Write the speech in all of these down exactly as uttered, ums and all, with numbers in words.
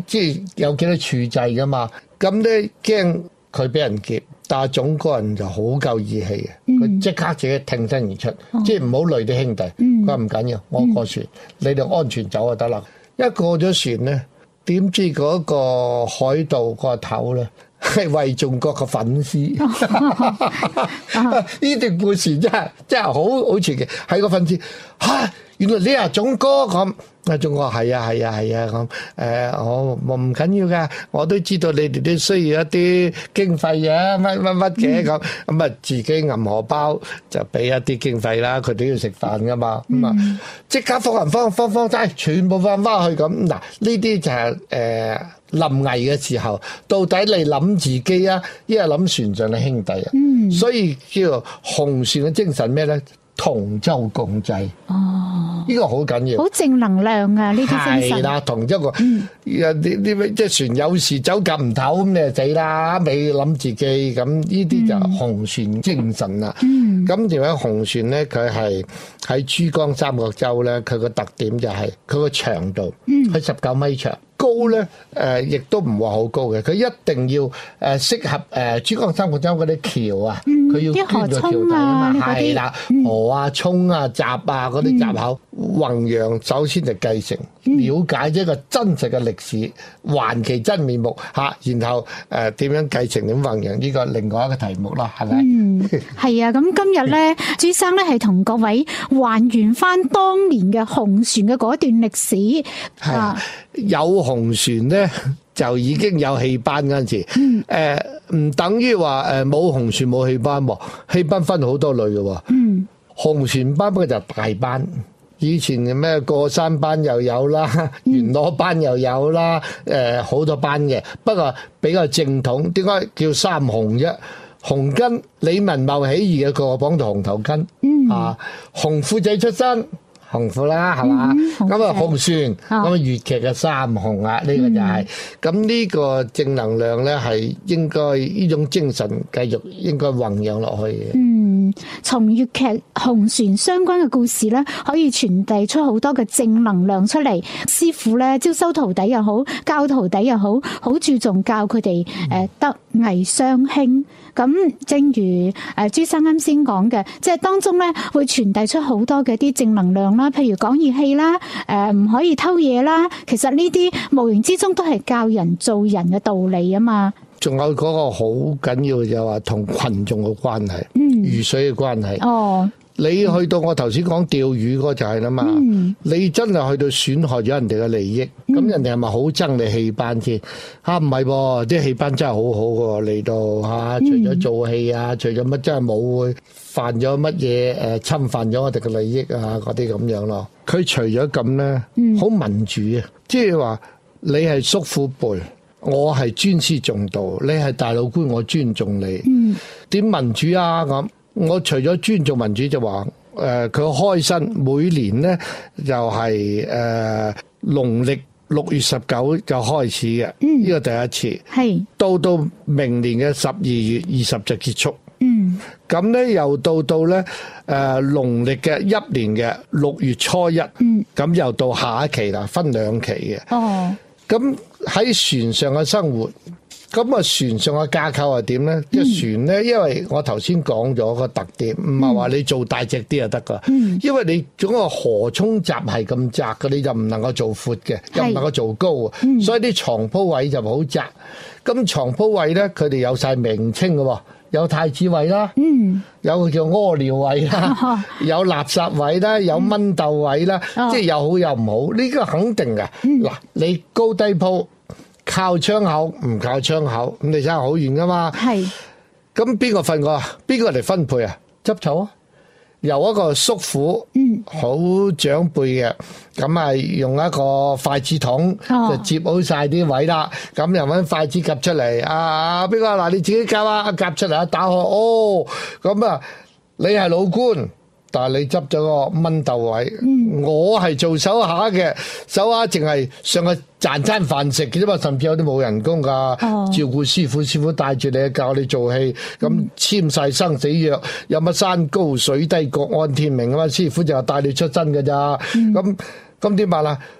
即係有幾多處制噶嘛？咁咧驚佢俾人劫，但係總個人就好夠義氣嘅，佢即刻自己挺身而出，嗯、即係唔好累啲兄弟。佢話唔緊要，我過船，嗯、你哋安全走就得啦。一過咗船咧，點知嗰個海盜個頭咧係魏仲國嘅粉絲。呢段故事真係真係好好傳奇，係個粉絲嚇。原來你係總哥咁，阿總哥係啊係啊係啊咁，誒我我唔緊要噶，我都知道你哋都需要一啲經費嘅，乜乜乜嘅咁，咁啊自己銀荷包就俾一啲經費啦，佢都要食飯噶嘛，咁啊即刻放人放放放晒，全部放翻去咁。嗱呢啲就係誒臨危嘅時候，到底你諗自己啊，一係諗船上嘅兄弟啊，嗯、所以叫做紅船嘅精神咩咧？同舟共濟哦，呢個好緊要， 好正能量啊！呢啲精神係啦， 同一個有啲啲即係船有事走夾唔唞咁，你就死啦！未諗自己咁，呢啲就紅船精神啦。咁點解紅船咧？佢係喺珠江三角洲咧，佢個特點就係佢個長度，佢十九米長。高咧，誒亦都唔話好高嘅，佢一定要誒適合誒珠江三角洲嗰啲橋啊，佢要捐咗橋底啊嘛，係啦，河啊、涌啊、閘啊嗰啲閘口，弘揚首先就繼承，了解一個真實嘅歷史，還其真面目嚇，然後誒點樣繼承點弘揚呢個另外一個題目啦，係咪？ 嗯，係啊，咁今日咧，朱生咧係同各位還原翻當年嘅紅船嘅嗰段歷史啊。 有紅船咧，就已經有戲班嗰陣時，誒唔、呃、等於話誒冇紅船冇戲班喎，戲班分好多類嘅喎。嗯，紅船班不過就大班，以前嘅咩過山班又有啦，元羅班又有啦，誒、呃、好多班嘅，不過比較正統。點解叫三紅啫？紅巾李文茂起義嘅個個綁到紅頭巾，嗯、啊紅褲仔出身。紅褲啦，係嘛？咁啊、嗯，紅船，咁啊，粵劇嘅三紅啊，呢、這個就係、是。咁呢、嗯、個正能量咧，係應該呢種精神繼續應該弘揚落去嘅。嗯， 從粵劇紅船相關嘅故事咧，可以傳遞出好多嘅正能量出嚟。師傅咧招收徒弟又好，教徒弟又好，好注重教佢哋誒德藝雙馨。咁正如誒朱生啱先講嘅，即係當中咧會傳遞出好多嘅啲正能量啦，譬如講義氣啦，誒唔可以偷嘢啦。其實呢啲無形之中都係教人做人嘅道理啊嘛。 仲有嗰個好緊要就話同群眾嘅關係，嗯，魚水嘅關係。哦。你去到我頭先講釣魚嗰就係啦嘛，嗯、你真係去到損害咗人哋嘅利益，咁、嗯、人哋係咪好憎你戲班先？嚇唔係噃，啲戲班真係好好喎，嚟到嚇，除咗做戲啊，嗯、除咗乜真係冇會犯咗乜嘢誒侵犯咗我哋嘅利益啊嗰啲咁樣咯。佢除咗咁咧，好、嗯、民主啊，即係話你係叔父輩，我係尊師重道，你係大老倌，我尊重你。點、嗯、民主啊咁？我除咗尊重民主就話，誒、呃、佢開新每年咧就係誒農曆六月十九就開始嘅，呢、嗯、個第一次，係是到到明年嘅十二月二十就結束。嗯，咁咧又到到咧誒農曆嘅一年嘅六月初一，嗯，咁又到下一期啦，分兩期嘅。哦，咁喺船上嘅生活。咁啊，船上嘅架構係點咧？即係、嗯、船咧，因為我頭先講咗個特點，唔係話你做大隻啲就得噶。嗯、因為你總個河涌閘係咁窄嘅，你就唔能夠做闊嘅，是又唔能夠做高，嗯、所以啲床鋪位就好窄。咁床鋪位咧，佢哋有晒名稱嘅，有太子位啦，嗯、有個叫屙尿位啦，哦、有垃圾位啦，有蚊竇位啦，嗯、即係有好有唔好，呢、這個肯定嘅。嗱、嗯，你高低鋪。靠窗口唔靠窗口，咁你差好遠噶嘛？係是。咁邊個瞓過啊？邊個嚟分配啊？執草啊！由一個叔父，嗯，好長輩嘅，咁啊用一個筷子筒、哦、就接好晒啲位啦。咁又揾筷子夾出嚟，啊邊個嗱你自己夾啊，夾出嚟啊打開，哦，咁啊你係老官。但係你執咗個蚊竇位，嗯、我係做手下嘅，手下淨係上去賺餐飯食嘅啫嘛，甚至有啲冇人工噶，哦、照顧師傅，師傅帶住你教你做戲，咁簽晒生死約，有乜山高水低各安天命啊嘛，師傅就係帶你出身㗎咋，咁咁點辦啊？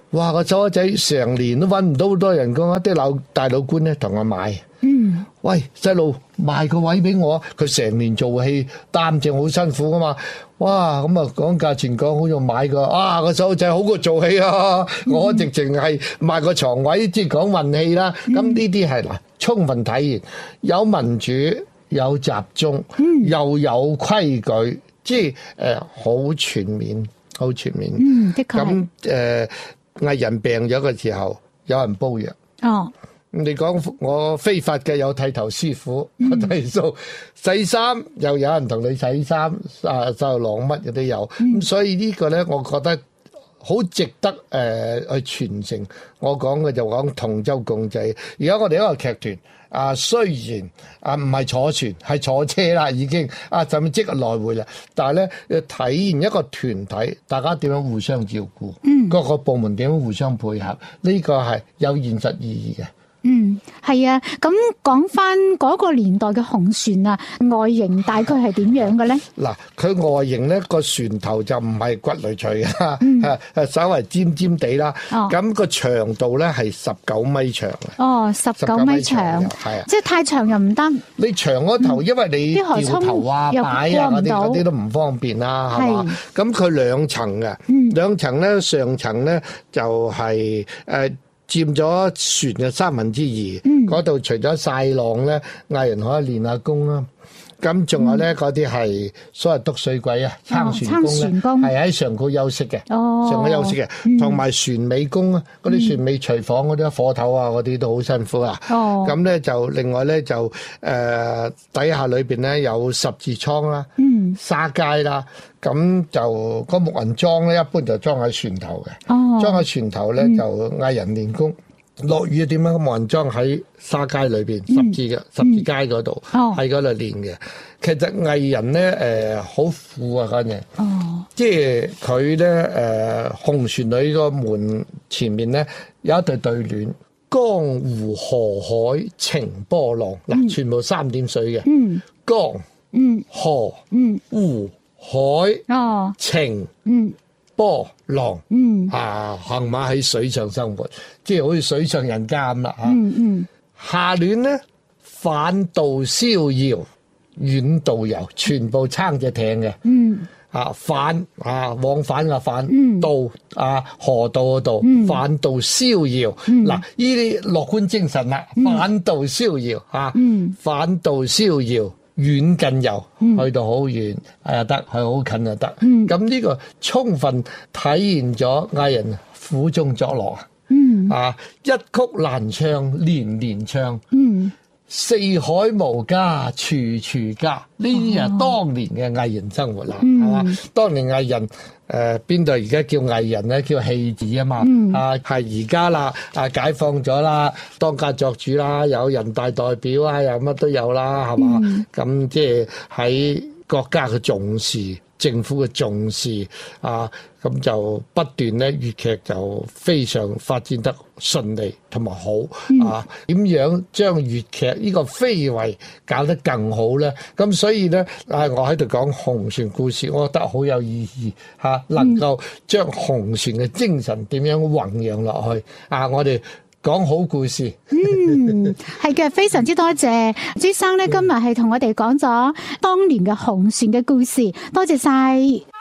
哇！個細路仔成年都揾唔到好多人工啊！啲老大老官咧同我買， 嗯， 喂細路賣個位俾我，佢成年做戲擔正好辛苦噶嘛。哇！咁啊講價錢講好，用買個啊個細路仔好過做戲啊！嗯、我直情係賣個床位，即係講運氣啦。咁呢啲係嗱充分體現有民主、有集中，嗯、又有規矩，即係誒好全面、好全面。 嗯，的確。 咁誒藝人病咗嘅時候，有人煲藥。哦。你講我非法嘅有剃頭師傅，我剃鬚洗衫又有人同你洗衫，啊就晾乜嘢都有，咁所以呢個咧，我覺得好值得誒、呃、去傳承。我講嘅就講同舟共濟。而家我哋一個劇團啊，雖然啊唔係坐船，係坐車啦，已經啊甚至即係來回啦，但係咧要體現一個團體，大家點樣互相照顧，嗯，各個部門點樣互相配合，呢、呢個係有現實意義嘅。 嗯，係啊，咁講翻嗰個年代嘅紅船啊，外形大概係點樣嘅咧？嗱， 佢外形咧個船頭就唔係骨累贅嘅，嗯、稍微尖尖地啦。咁個、哦、長度咧係十九米長嘅。哦，十九米長，係啊，即係太長又唔得。你長嗰頭，嗯、因為你掉頭啊、擺啊嗰啲嗰啲都唔方便啦，係嘛？咁佢兩層嘅，嗯、兩層咧上層咧就係、是、誒。呃佔咗船嘅三分之二，嗰度、嗯、除咗晒浪咧，藝人可以練下功啦。咁仲有咧，嗰啲係所謂督水鬼啊、撐船工咧，係喺上高休息嘅，哦、上高休息嘅，同埋、嗯、船尾工啊，嗰啲船尾廚房嗰啲火頭啊，嗰啲都好辛苦啊。咁咧、哦、就另外咧就誒、呃、底下裏邊咧有十字倉啦、嗯、沙街啦，咁就個木人樁咧一般就裝喺船頭嘅，哦、裝喺船頭咧就藝人練功。落雨點樣咁冇人裝喺沙街裏邊、嗯、十字嘅十字街嗰度，喺嗰度練嘅。其實藝人咧誒好苦啊，嗰陣，哦、即係佢咧誒紅船女個門前面咧有一對對聯：江湖河海情波浪。嗱、嗯，全部三點水嘅，嗯、江、嗯、河、嗯、湖、海、哦、情。嗯波浪，嗯啊，行馬喺水上生活，即係好似水上人家咁啦吓。嗯嗯，下聯咧，反渡逍遙，遠渡遊，全部撐隻艇嘅。嗯，啊反啊往返嘅反，渡啊河道嗰度，反渡逍遙。嗱，呢啲樂觀精神啦，反渡逍遙吓，反渡逍遙。遠近遊，去到好遠又得，去好近又得。咁呢、嗯、個充分體現咗藝人苦中作樂啊！嗯、啊，一曲難唱，連連唱。嗯、四海無家，處處家。呢啲係當年嘅藝人生活啦，係嘛、嗯？當年藝人誒邊度而家叫藝人咧？叫戲子啊嘛。嗯、啊，係而家啦，啊解放咗啦，當家作主啦，有人大代表啊，又乜都有啦，係嘛？咁、嗯、即係喺國家嘅重視。政府嘅重視啊，咁就不斷咧，粵劇就非常發展得順利同埋好、嗯、啊！點樣將粵劇呢個非遺搞得更好咧？咁所以咧，啊，我喺度講紅船故事，我覺得好有意義嚇、啊，能夠將紅船嘅精神點樣弘揚落去啊！我哋講好故事， 嗯，係嘅，非常之多謝朱生咧，今日係同我哋講咗當年嘅紅船嘅故事，多謝晒。